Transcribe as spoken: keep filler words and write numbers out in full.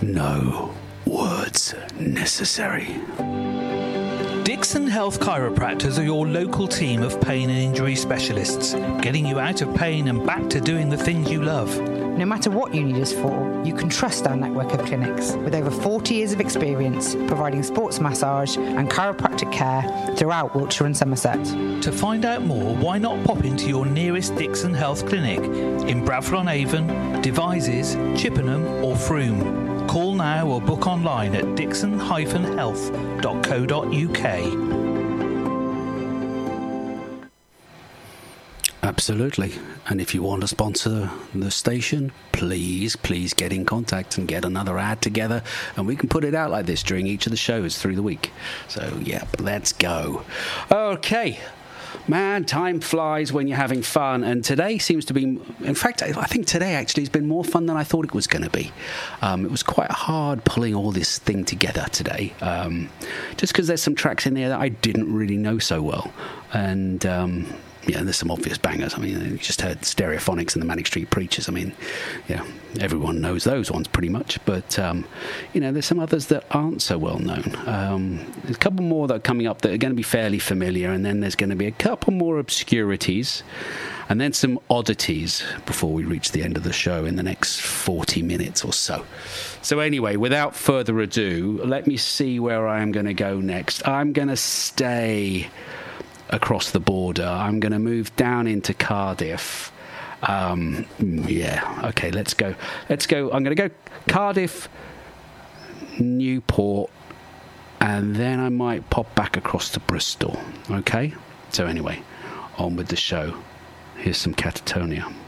No words necessary. Dixon Health Chiropractors are your local team of pain and injury specialists, getting you out of pain and back to doing the things you love. No matter what you need us for, you can trust our network of clinics with over forty years of experience providing sports massage and chiropractic care throughout Wiltshire and Somerset. To find out more, why not pop into your nearest Dixon Health Clinic in Bradford-on-Avon, Devizes, Chippenham or Frome. Call now or book online at dixon dash health dot co dot uk. Absolutely. And if you want to sponsor the station, please, please get in contact and get another ad together, and we can put it out like this during each of the shows through the week. So, yeah, let's go. Okay. Man, time flies when you're having fun, and today seems to be, in fact, I think today actually has been more fun than I thought it was going to be. Um, it was quite hard pulling all this thing together today, um, just because there's some tracks in there that I didn't really know so well, and um, yeah, there's some obvious bangers. I mean, you just heard Stereophonics and the Manic Street Preachers. I mean, yeah, everyone knows those ones pretty much. But, um, you know, there's some others that aren't so well known. Um, there's a couple more that are coming up that are going to be fairly familiar. And then there's going to be a couple more obscurities. And then some oddities before we reach the end of the show in the next forty minutes or so. So anyway, without further ado, let me see where I am going to go next. I'm going to stay across the border. I'm going to move down into Cardiff. Um, yeah, okay, let's go. Let's go. I'm going to go Cardiff, Newport, and then I might pop back across to Bristol. Okay? So anyway, on with the show. Here's some Catatonia.